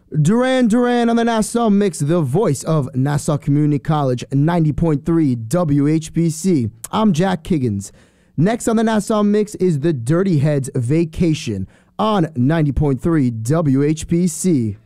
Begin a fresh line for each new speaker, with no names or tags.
Duran Duran on the Nassau Mix, the voice of Nassau Community College, 90.3 WHBC. I'm Jack Kiggins. Next on the Nassau Mix is the Dirty Heads Vacation on 90.3 WHBC.